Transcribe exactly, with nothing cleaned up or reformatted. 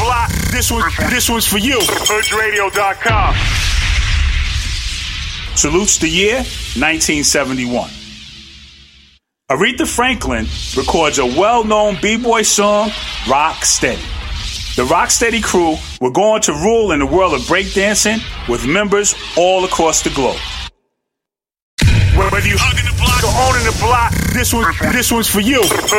block, this one, this one's for you. Hood Radio dot com. Salutes the year nineteen seventy-one. Aretha Franklin records a well-known b-boy song, Rock Steady. The Rocksteady crew were going to rule in the world of breakdancing with members all across the globe. Whether you hugging the block or owning the block, this one, this one's for you.